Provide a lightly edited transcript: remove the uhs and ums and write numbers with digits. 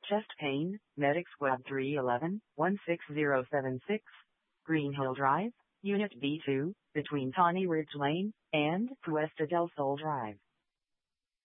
Chest Pain, Medic Squad 311, 16076, Green Hill Drive, Unit B2, between Tawny Ridge Lane and Cuesta del Sol Drive.